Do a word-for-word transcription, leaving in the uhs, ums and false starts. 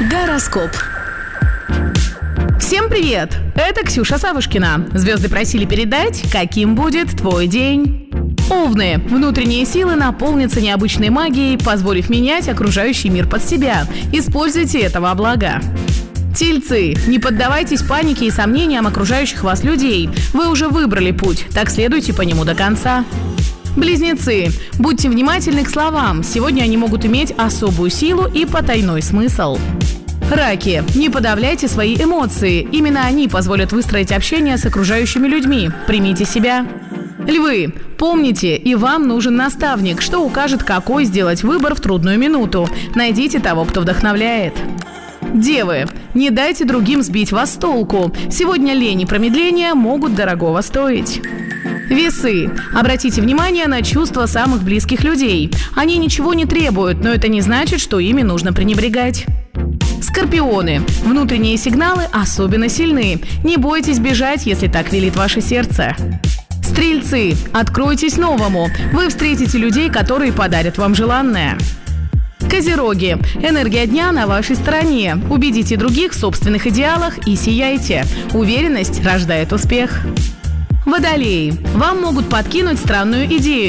Гороскоп. Всем привет! Это Ксюша Савушкина. Звезды просили передать, каким будет твой день. Овны. Внутренние силы наполнятся необычной магией, позволив менять окружающий мир под себя. Используйте это во благо. Тельцы. Не поддавайтесь панике и сомнениям окружающих вас людей. Вы уже выбрали путь, так следуйте по нему до конца. Близнецы. Будьте внимательны к словам. Сегодня они могут иметь особую силу и потайной смысл. Раки. Не подавляйте свои эмоции. Именно они позволят выстроить общение с окружающими людьми. Примите себя. Львы. Помните, и вам нужен наставник, что укажет, какой сделать выбор в трудную минуту. Найдите того, кто вдохновляет. Девы. Не дайте другим сбить вас с толку. Сегодня лень и промедление могут дорогого стоить. Весы. Обратите внимание на чувства самых близких людей. Они ничего не требуют, но это не значит, что ими нужно пренебрегать. Скорпионы. Внутренние сигналы особенно сильны. Не бойтесь бежать, если так велит ваше сердце. Стрельцы. Откройтесь новому. Вы встретите людей, которые подарят вам желанное. Козероги. Энергия дня на вашей стороне. Убедите других в собственных идеалах и сияйте. Уверенность рождает успех. Водолеи. Вам могут подкинуть странную идею.